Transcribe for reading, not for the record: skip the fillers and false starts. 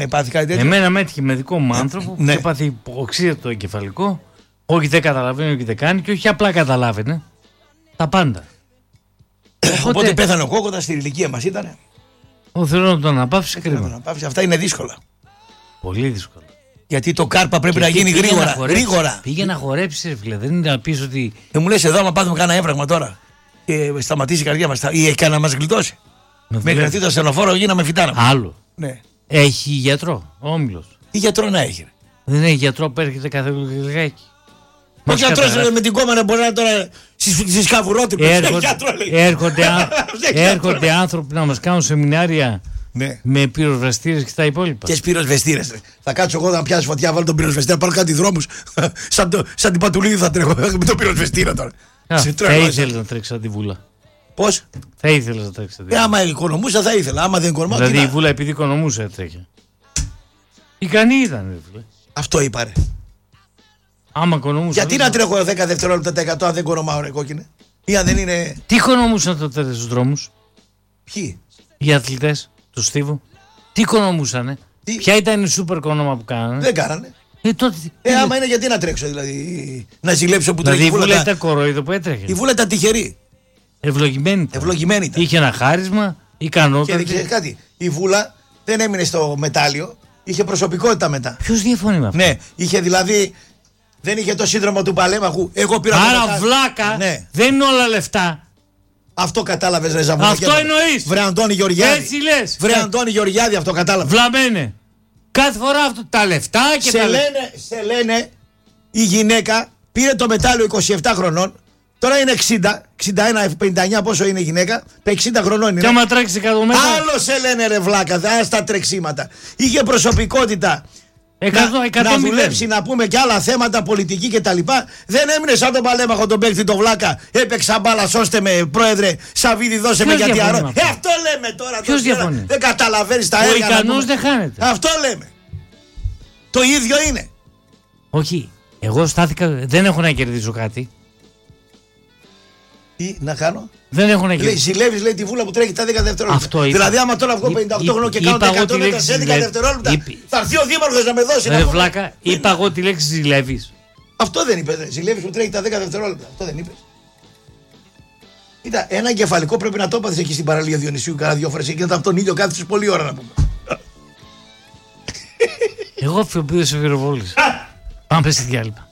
Πάθει κάτι τέτοιο. Εμένα με έτυχε με δικό μου άνθρωπο που ναι. είχε πάθει υποξία το εγκεφαλικό. Όχι δεν καταλαβαίνει, όχι δεν κάνει και όχι απλά καταλάβαινε. Τα πάντα. Οπότε πέθανε ο Κόκοτα στην ηλικία μας ήταν. Ο Θεός να τον αναπαύσει κρίμα. Αυτά είναι δύσκολα. Πολύ δύσκολα. Γιατί το κάρπα πρέπει να γίνει γρήγορα. Πήγε να χορέψει, ρε φίλε. Δεν είναι να πει ότι. Μου λες εδώ, άμα πάθουμε κανένα έβραγμα τώρα και σταματήσει η καρδιά μας, ή έχει κανένα να μας γλιτώσει. Μέχρι να έρθει το ασθενοφόρο γίναμε φυτάρα. Άλλο. Ναι. Έχει γιατρό, ο Όμιλος. Τι γιατρό να έχει. Δεν έχει γιατρό που έρχεται κάθε λιγάκι. Ο γιατρός με την κόμμα μπορεί να τώρα στις καβουρότυπες. Έρχονται άνθρωποι να μας κάνουν σεμινάρια. Ναι. Με πυροσβεστήρες και τα υπόλοιπα. Και πυροσβεστήρες. Θα κάτσω εγώ να πιάσω φωτιά, βάλω τον πυροσβεστήρα, πάρω κάτι δρόμους. Σαν την Πατουλίδη θα τρέχω με τον πυροσβεστήρα τώρα. Θα ήθελε να τρέξει σαν τη Βούλα. Πώς? Θα ήθελε να τρέξει σαν τη Βούλα. Άμα οικονομούσα θα ήθελα. Άμα δεν οικονομούσα. Δηλαδή η Βούλα επειδή οικονομούσε έτρεχε. Ικανή ήταν, φίλε. Αυτό είπα, ρε. Άμα οικονομούσα. Γιατί να τρέχω 10 δευτερόλεπτα τα 100 αν δεν οικονομάω, ρε κόκκινε. Ή αν δεν είναι. Τι οικονομούσαν τότε στους δρόμους? Ποιοι? Οι αθλητές του Στίβου. Τι οικονομούσανε? Ποια ήταν η σούπερ οικονόμα που κάνανε? Δεν κάνανε. Τότε. Άμα είναι γιατί να τρέξω, δηλαδή. Να ζηλέψω που τρέχει. Δηλαδή η Βούλα ήταν κορόιδο που έτρεχε. Η Βούλα ήταν τυχερή. Ευλογημένη ήταν. Είχε ένα χάρισμα, ικανότητα. Και κάτι. Η Βούλα δεν έμεινε στο μετάλλιο. Είχε προσωπικότητα μετά. Ποιος διαφωνεί με αυτό? Ναι, είχε δηλαδή. Δεν είχε το σύνδρομο του παλέμαχου. Εγώ πήρα. Άρα βλάκα. Ναι. Δεν είναι όλα λεφτά. Αυτό κατάλαβες, ρε Ζαμβούνα. Αυτό εννοείς. Βρε Αντώνη Γεωργιάδη. Έτσι λες. Βρε Αντώνη Γεωργιάδη, αυτό κατάλαβες. Βλαμμένε. Κάθε φορά αυτό τα λεφτά και σε λένε η γυναίκα πήρε το μετάλλιο 27 χρονών. Τώρα είναι 60, 61, 59 πόσο είναι η γυναίκα. 60 χρονών είναι. Και άμα τρέξει 100 μέτρα. Άλλο σε λένε ρε βλάκα, στα τρεξίματα. Είχε προσωπικότητα. Να δουλέψει, να πούμε και άλλα θέματα, πολιτική κτλ. Δεν έμεινε σαν τον παλέμαχο τον παίκτη τον βλάκα. Έπαιξα μπάλα, σώστε με πρόεδρε. Σαββίδη, δώσε με γιατί αρώ. Αυτό λέμε τώρα. Ποιος διαφωνεί? Δεν καταλαβαίνεις τα έργα. Ο ικανός δεν χάνεται. Αυτό λέμε. Το ίδιο είναι. Όχι. Εγώ στάθηκα, δεν έχω να κερδίσω κάτι. Τι να κάνω? Δεν έχω να κερδίσω. Ζηλεύεις, λέει, τη Βούλα που τρέχει τα 10 δευτερόλεπτα. Αυτό είπα. Δηλαδή, άμα τώρα βγω 58 χρόνια και κάνω τα 100 μέτρα σε 11 δευτερόλεπτα, θα έρθει ο Δήμαρχος να με δώσει. Ρε βλάκα, είπα εγώ τη λέξη ζηλεύεις. Αυτό δεν είπες. Ζηλεύεις που τρέχει τα 10 δευτερόλεπτα. Αυτό δεν είπες. Κοίτα, ένα εγκεφαλικό πρέπει να το έπαθες εκεί στην παραλία Διονυσίου κάνα 2 φορές και από τον ήλιο κάθεσαι πολλή ώρα να πούμε. Εγώ φιωπίδω σε Βυροβόλης. Πάμε σε διάλειμμα.